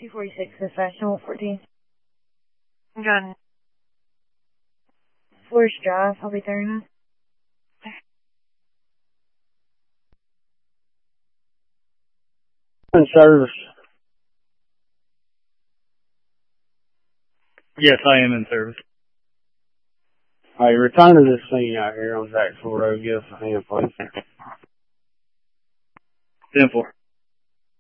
246 Professional 14. Gun. Forest Drive, I'll be 39. In service. Yes, I am in service. Alright, return to this scene out here on Jacksonville Road. Give us a hand, please. 10-4.